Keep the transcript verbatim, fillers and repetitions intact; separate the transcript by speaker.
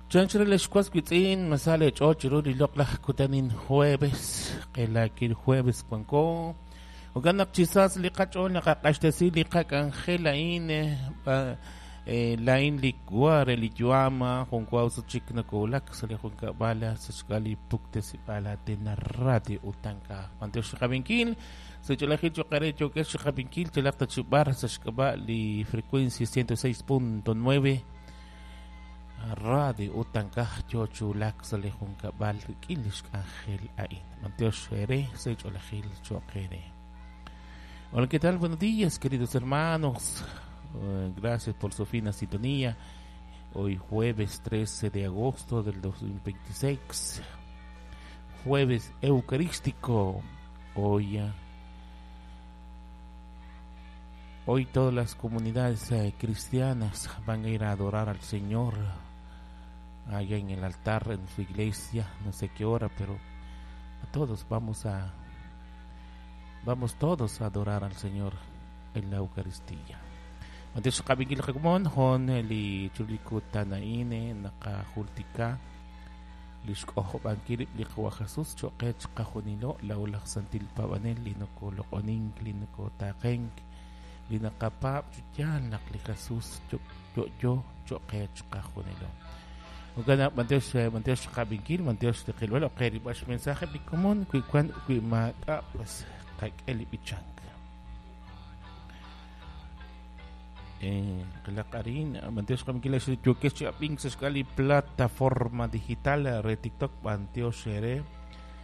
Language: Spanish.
Speaker 1: Chanchriles Quasquitzin, Masale Chochiruri Lokla Kutanin jueves, Kelakir jueves Panko, Uganak Chisas Likacho, Nakashtasi Likak Angela in Lain Likua, Religiama, Honquauso Chiknakolak, Salihunka Bala, Sashkali Puktes Bala de Narrati Utanka, Mantesh Rabinkil, Secholahicho Carecho, que es Rabinkil, Telakta Chubar, Sashkaba, li frecuencia ciento seis punto nueve. Radio Utanka Chochulak Salihunka Bal Kilish Angel Ain Manteos Ere Secholahil Chokere. Hola, ¿qué tal? Buenos días, queridos hermanos. Uh, gracias por su fina sintonía. Hoy jueves trece de agosto del dos mil veintiséis, jueves eucarístico. Hoy, uh, hoy todas las comunidades uh, cristianas van a ir a adorar al Señor allá en el altar, en su iglesia, no sé qué hora, pero a todos vamos a vamos todos a adorar al Señor en la Eucaristía. Antes kabigil kagmon hon li chulikuta na ine nakahultika lishkoho bankirip likwa Jesus chokech kahunilo laulak santil pawanel linoko lokoning linoko takeng linakapa chutyan nakli Jesus chok yo chokech kahunilo. Ugana manteos manteos kabingil manteos de kilwel o keri bash mensaje bi común kui kwan kui ma pues kay eli bichang eh kalakarin manteos kabingil es yo que chaping sa skali plataforma digital re TikTok manteos ere